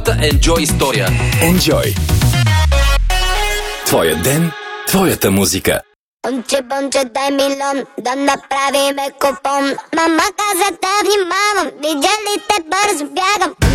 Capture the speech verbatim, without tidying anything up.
Твоята Enjoy история. Enjoy. Твоя ден, твоята музика. Бонче, бонче, дай милион, да направиме купон. Мама каза да внимавам, видя ли те бързо бягам.